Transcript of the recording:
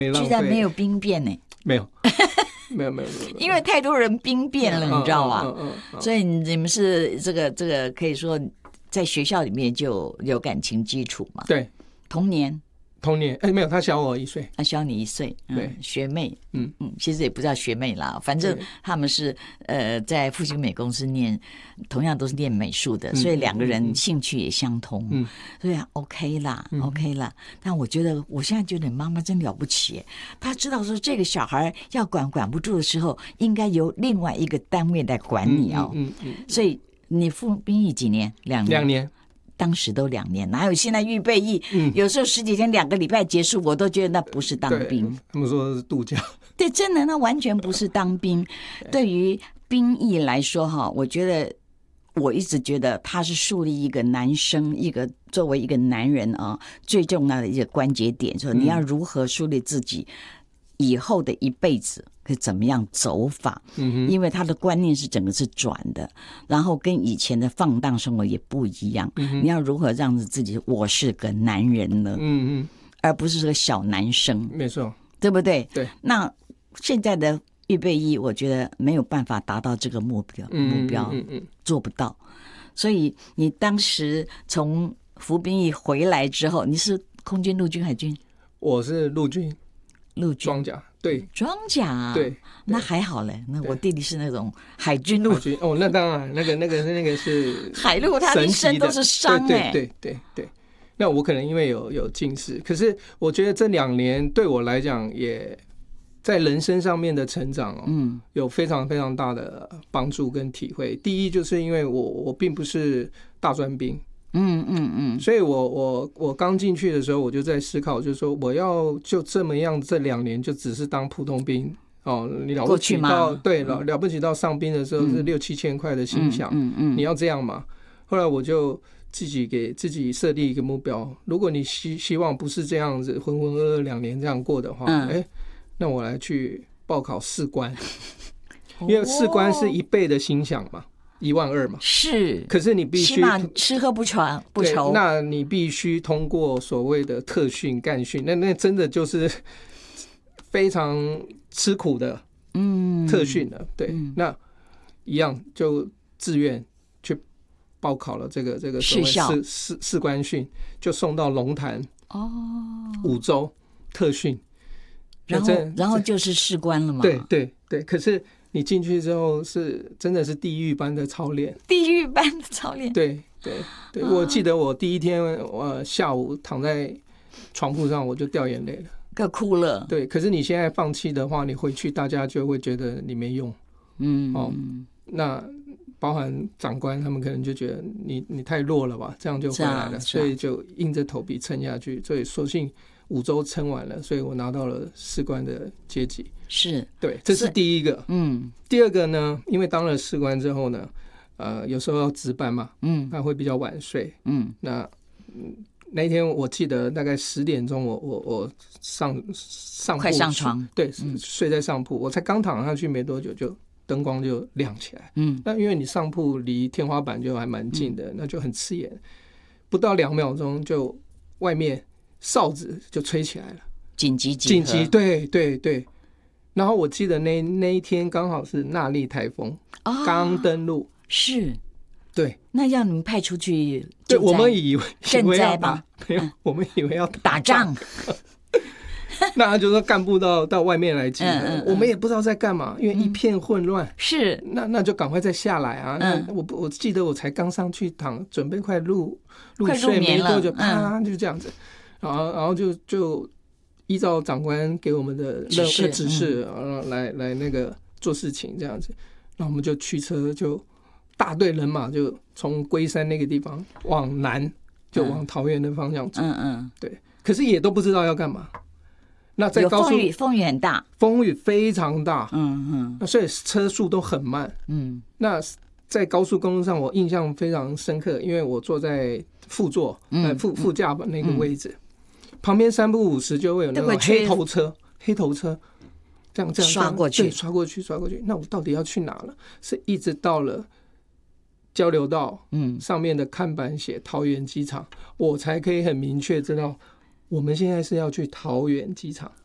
居然没有兵变呢？ 没有。没有， 因为太多人兵变了，你知道吗？所以你们是这个可以说在学校里面就有感情基础嘛？ 对， 童年， 没有，他小我1岁， 他小你1岁， 对， 学妹，其实也不叫学妹啦，反正他们是在复兴美公司同样都是念美术的，所以两个人兴趣也相同，所以 OK 啦，但我觉得我现在觉得你妈妈真了不起，她知道说这个小孩要管不住的时候，应该由另外一个单位来管你哦，所以你服兵役几年？2年。当时都2年，哪有现在预备役？有时候10几天2个礼拜结束，我都觉得那不是当兵。 他们说是度假。 对，真的，那完全不是当兵。对于兵役来说，哈，我觉得我一直觉得他是树立一个男生，作为一个男人啊，最重要的一个关节点，说你要如何树立自己以后的一辈子。可以怎么样走法？因为他的观念是整个是转的，然后跟以前的放荡生活也不一样。你要如何让自己我是个男人呢？而不是个小男生， 没错， 对不对？ 对。 那现在的预备役，我觉得没有办法达到这个目标，做不到。所以你当时从服兵役回来之后，你是空军、陆军、海军？ 我是陆军装甲。对， 装甲啊， 对， 那还好嘞。那我弟弟是那种海军陆军哦，那当然，那个是海陆，他一身都是伤哎。 对。那我可能因为有近视，可是我觉得这2年对我来讲，也在人生上面的成长哦，有非常非常大的帮助跟体会。第一，就是因为我并不是大专兵。所以我刚进去的时候，我就在思考，就是说我要就这么样，这2年就只是当普通兵哦，你了不起到了不起到上兵的时候是6、7千块的薪饷，你要这样嘛？后来我就自己给自己设立一个目标，如果你希望不是这样子浑浑噩噩2年这样过的话，那我来去报考士官，因为士官是1倍的薪饷嘛。12000嘛， 是， 可是你必须起码吃喝不愁， 那你必须通过所谓的特训、干训，那真的就是非常吃苦的，特训了。对，那一样就自愿去报考了这个所谓士官训，就送到龙潭5周特训， 然后就是士官了嘛。 对，可是。你进去之后真的是地狱般的操练，对，我记得我第一天我下午躺在床铺上我就掉眼泪了， 可哭了。对， 可是你现在放弃的话，你回去大家就会觉得你没用，那包含长官他们可能就觉得你太弱了吧，这样就回来了，所以就硬着头皮撑下去，所以索性5周撑完了，所以我拿到了士官的阶级。 是， 对，这是第一个。第二个呢，因为当了士官之后呢，有时候要值班嘛，他会比较晚睡，那一天我记得大概10点钟，我上铺快上床， 对，睡在上铺，我才刚躺上去没多久，就灯光就亮起来，那因为你上铺离天花板就还蛮近的，那就很刺眼，不到2秒钟就外面哨子就吹起来了， 紧急， 对。然后我记得那一天刚好是纳莉台风刚登陆， 是， 对， 那要你们派出去， 对，我们以为要打， 没有，我们以为要打仗， 那他就说干部到外面来集合，我们也不知道在干嘛，因为一片混乱， 是， 那就赶快再下来啊！我记得我才刚上去准备快入睡没多久，啪就这样子，然后就。依照长官给我们的指示，来那个做事情这样子，那我们就驱车，就大队人马就从龟山那个地方往南，就往桃园的方向走。对，可是也都不知道要干嘛。那在高速风雨很大， 风雨非常大，那所以车速都很慢。那在高速公路上，我印象非常深刻，因为我坐在副座，副驾那个位置。旁边3不5时就会有那种黑头车，这样刷过去， 对，刷过去。那我到底要去哪了？是一直到了交流道，上面的看板写桃园机场，我才可以很明确知道我们现在是要去桃园机场。